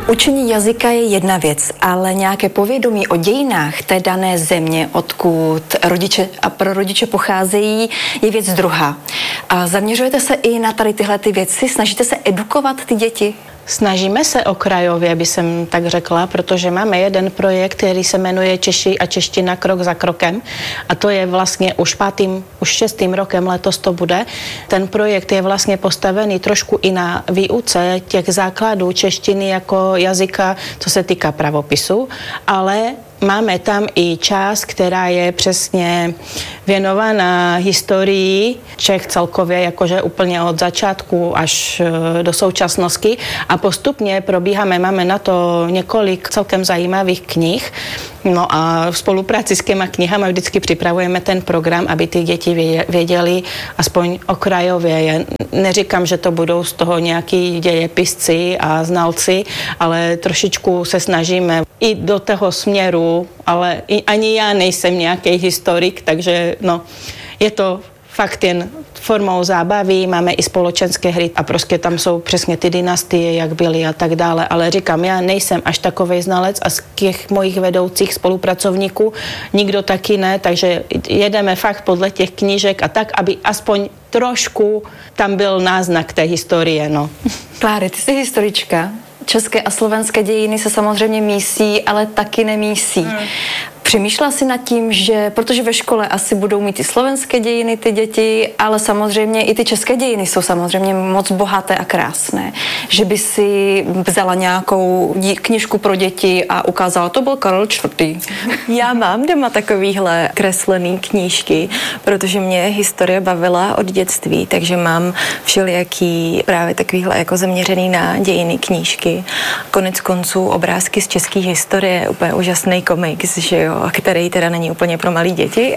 Učení jazyka je jedna věc, ale nějaké povědomí o dějinách té dané země, odkud rodiče a prarodiče pocházejí, je věc druhá. A zaměřujete se i na tady tyhle ty věci? Snažíte se edukovat ty děti? Snažíme se okrajově, by jsem tak řekla, protože máme jeden projekt, který se jmenuje Češi a čeština krok za krokem a to je vlastně už 6. rokem letos to bude. Ten projekt je vlastně postavený trošku i na výuce těch základů češtiny jako jazyka, co se týká pravopisu, ale máme tam i část, která je přesně věnovaná historii Čech celkově, jakože úplně od začátku až do současnosti a postupně probíháme, máme na to několik celkem zajímavých knih. No a v spolupráci s těma knihama vždycky připravujeme ten program, aby ty děti věděli aspoň okrajově. Já neříkám, že to budou z toho nějaký dějepisci a znalci, ale trošičku se snažíme i do toho směru, ale ani já nejsem nějaký historik, takže no, je to fakt jen formou zábavy, máme i společenské hry a prostě tam jsou přesně ty dynastie, jak byly a tak dále, ale říkám, já nejsem až takovej znalec a z těch mojich vedoucích spolupracovníků nikdo taky ne, takže jedeme fakt podle těch knížek a tak, aby aspoň trošku tam byl náznak té historie, no. Kláry, ty jsi historička. České a slovenské dějiny se samozřejmě mísí, ale taky nemísí. Přemýšlela jsi nad tím, že, protože ve škole asi budou mít i slovenské dějiny ty děti, ale samozřejmě i ty české dějiny jsou samozřejmě moc bohaté a krásné. Že by si vzala nějakou knižku pro děti a ukázala, to byl Karel IV. Já mám doma takovýhle kreslený knížky, protože mě historie bavila od dětství, takže mám všelijaký právě takovýhle jako zaměřený na dějiny knížky. Konec konců obrázky z české historie, úplně úžasný komiks, že jo, který teda není úplně pro malý děti,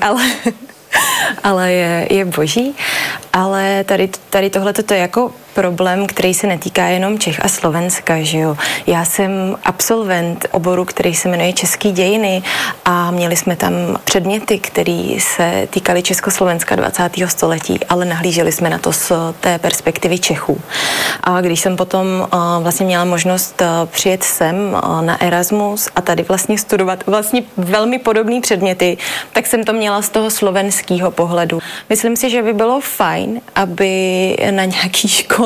ale je boží. Ale tady tohleto je jako problém, který se netýká jenom Čech a Slovenska, že jo. Já jsem absolvent oboru, který se jmenuje České dějiny a měli jsme tam předměty, které se týkaly Československa 20. století, ale nahlíželi jsme na to z té perspektivy Čechů. A když jsem potom vlastně měla možnost přijet sem na Erasmus a tady vlastně studovat vlastně velmi podobné předměty, tak jsem to měla z toho slovenského pohledu. Myslím si, že by bylo fajn, aby na nějaký škole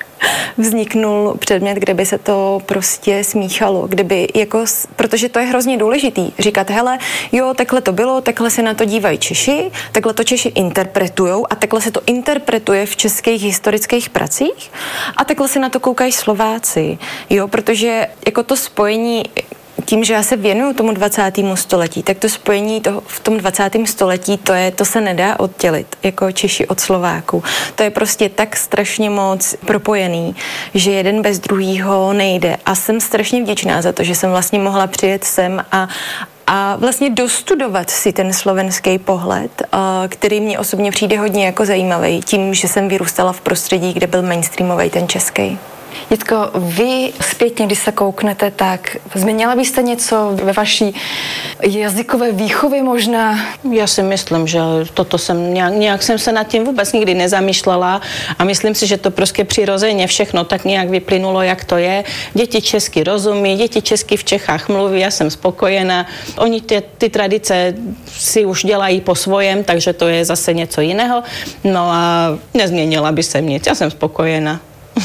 vzniknul předmět, kde by se to prostě smíchalo, kdyby jako, protože to je hrozně důležitý, říkat, hele, jo, takhle to bylo, takhle se na to dívají Češi, takhle to Češi interpretujou a takhle se to interpretuje v českých historických pracích a takhle se na to koukají Slováci, jo, protože jako to spojení tím, že já se věnuju tomu 20. století, tak to spojení toho v tom 20. století, to se nedá oddělit, jako Češi od Slováků. To je prostě tak strašně moc propojený, že jeden bez druhýho nejde. A jsem strašně vděčná za to, že jsem vlastně mohla přijet sem a vlastně dostudovat si ten slovenský pohled, který mě osobně přijde hodně jako zajímavý, tím, že jsem vyrůstala v prostředí, kde byl mainstreamový ten český. Jitko, vy zpětně, když se kouknete, tak změnila byste něco ve vaší jazykové výchově možná? Já si myslím, že toto jsem nějak jsem se nad tím vůbec nikdy nezamýšlela a myslím si, že to prostě přirozeně všechno tak nějak vyplynulo, jak to je. Děti česky rozumí, děti česky v Čechách mluví, já jsem spokojená. Oni ty tradice si už dělají po svojem, takže to je zase něco jiného. No a nezměnila by se nic, já jsem spokojená.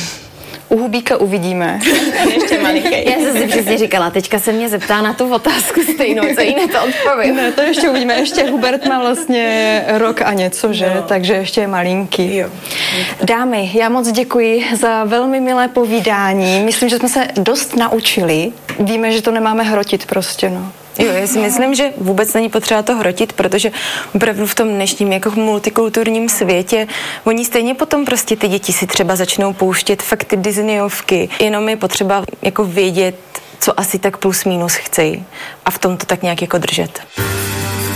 U Hubíka uvidíme. Ještě malinký. Já jsem si přesně říkala, teďka se mě zeptá na tu otázku stejnou, co jiné to odpovím. Ne, to ještě uvidíme. Ještě Hubert má vlastně rok a něco, že? No. Takže ještě je malinký. Jo. Dámy, já moc děkuji za velmi milé povídání. Myslím, že jsme se dost naučili. Víme, že to nemáme hrotit prostě, no. Jo, já si myslím, že vůbec není potřeba to hrotit, protože opravdu v tom dnešním jako multikulturním světě oni stejně potom prostě ty děti si třeba začnou pouštět fakt ty Disneyovky. Jenom je potřeba jako vědět, co asi tak plus minus chcejí a v tom to tak nějak jako držet.